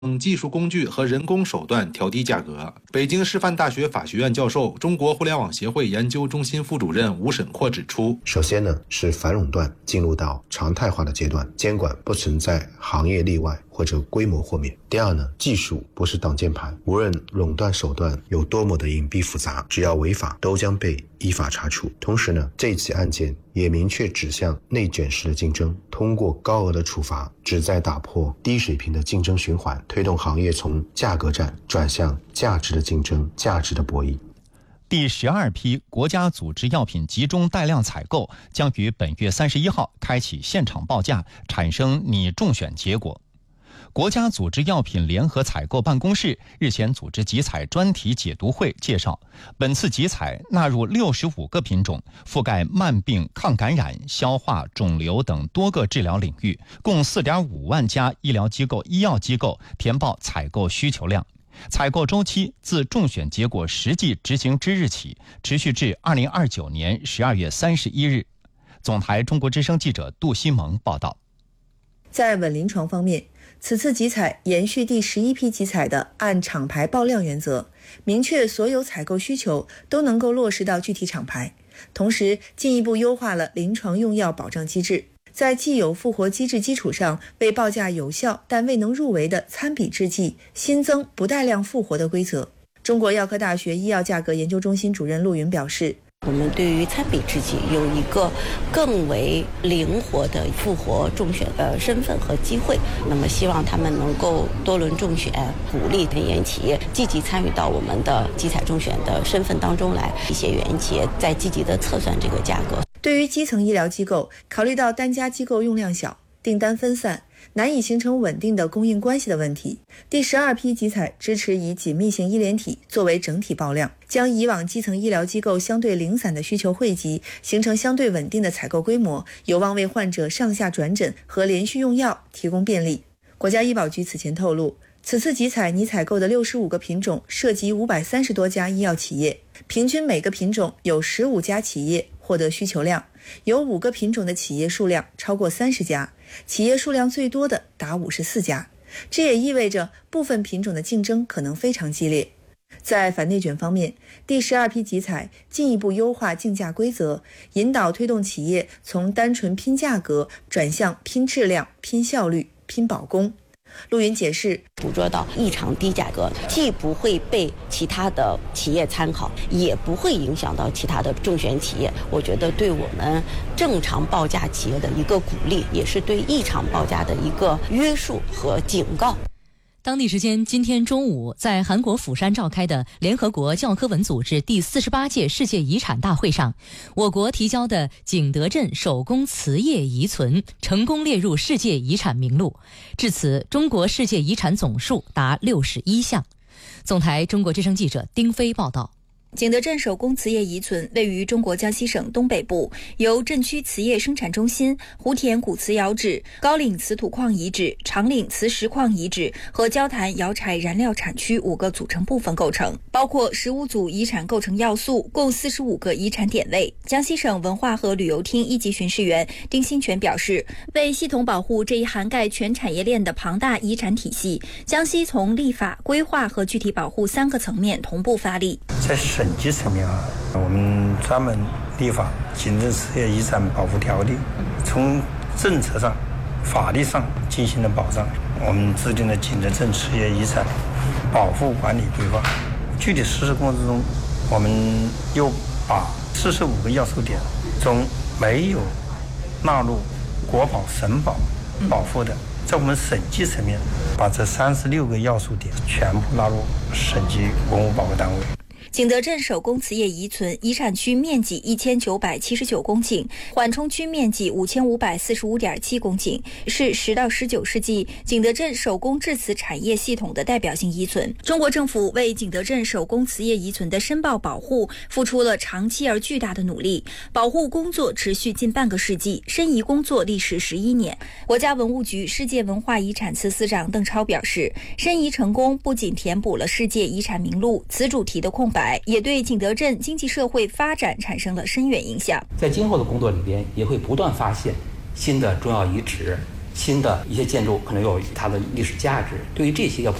技术工具和人工手段调低价格。北京师范大学法学院教授、中国互联网协会研究中心副主任吴沈阔指出， 首先呢是反垄断进入到常态化的阶段，监管不存在行业例外或者规模豁免。第二呢，技术不是挡箭牌，无论垄断手段有多么的隐蔽复杂，只要违法都将被依法查处。同时呢，这起案件也明确指向内卷式的竞争，通过高额的处罚旨在打破低水平的竞争循环，推动行业从价格战转向价值的竞争、价值的博弈。 第12批国家组织药品集中带量采购将于本月31号开启现场报价，产生拟中选结果。国家组织药品联合采购办公室日前组织集采专题解读会介绍，本次集采纳入65个品种，覆盖慢病、抗感染、消化、肿瘤等多个治疗领域，共4.5万家医疗机构、医药机构填报采购需求量。采购周期自中选结果实际执行之日起，持续至2029年12月31日。总台中国之声记者杜西蒙报道。 在稳临床方面，此次集采延续第11批集采的按厂牌报量原则，明确所有采购需求都能够落实到具体厂牌，同时进一步优化了临床用药保障机制，在既有复活机制基础上，为报价有效但未能入围的参比制剂新增不带量复活的规则。中国药科大学医药价格研究中心主任陆云表示， 我们对于参比制剂有一个更为灵活的复活中选的身份和机会，那么希望他们能够多轮中选，鼓励原研企业积极参与到我们的集采中选的身份当中来，一些原研企业在积极的测算这个价格。 对于基层医疗机构，考虑到单家机构用量小、订单分散，难以形成稳定的供应关系的问题，第12批集采支持以紧密型医联体作为整体报量，将以往基层医疗机构相对零散的需求汇集，形成相对稳定的采购规模，有望为患者上下转诊和连续用药提供便利。国家医保局此前透露，此次集采拟采购的65个品种涉及530多家医药企业，平均每个品种有15家企业获得需求量，有5个品种的企业数量超过30家，企业数量最多的达54家。这也意味着部分品种的竞争可能非常激烈。在反内卷方面，第12批集采进一步优化竞价规则，引导推动企业从单纯拼价格转向拼质量、拼效率、拼保供。陆云解释， 捕捉到异常低价格，既不会被其他的企业参考，也不会影响到其他的中选企业。我觉得对我们正常报价企业的一个鼓励，也是对异常报价的一个约束和警告。 当地时间今天中午，在韩国釜山召开的联合国教科文组织第48届世界遗产大会上，我国提交的景德镇手工瓷业遗存成功列入世界遗产名录，至此中国世界遗产总数达61项。总台中国之声记者丁飞报道。 景德镇手工瓷业遗存位于中国江西省东北部，由镇区瓷业生产中心、湖田古瓷窑址、高岭瓷土矿遗址、长岭瓷石矿遗址和焦坛窑柴燃料产区5个组成部分构成，包括15组遗产构成要素，共45个遗产点位。江西省文化和旅游厅一级巡视员丁新全表示，为系统保护这一涵盖全产业链的庞大遗产体系，江西从立法、规划和具体保护3个层面同步发力。 在省级层面我们专门立法《景德镇瓷业遗产保护条例》，从政策上、法律上进行了保障。我们制定了景德镇瓷业遗产保护管理规划，具体实施过程中，我们又把45个要素点中没有纳入国保、省保保护的，在我们省级层面把这36个要素点全部纳入省级文物保护单位。 景德镇手工瓷业遗存遗产区面积1979公顷，缓冲区面积5545.7公顷，是10到19世纪景德镇手工制瓷产业系统的代表性遗存。中国政府为景德镇手工瓷业遗存的申报保护付出了长期而巨大的努力，保护工作持续近半个世纪，申遗工作历时11年。国家文物局世界文化遗产司司长邓超表示，申遗成功不仅填补了世界遗产名录此主题的空白，也对景德镇经济社会发展产生了深远影响。 在今后的工作里边，也会不断发现新的重要遗址、 新的一些建筑可能有它的历史价值，对于这些要